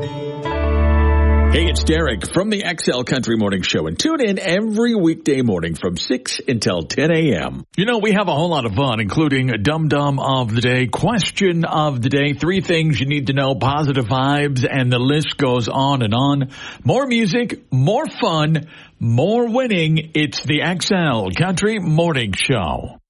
Hey, it's Derek from the XL Country Morning Show, and tune in every weekday morning from 6 until 10 a.m. You know, we have a whole lot of fun, including a Dum Dum of the Day, Question of the Day, 3 things you need to know, positive vibes, and the list goes on and on. More music, more fun, more winning. It's the XL Country Morning Show.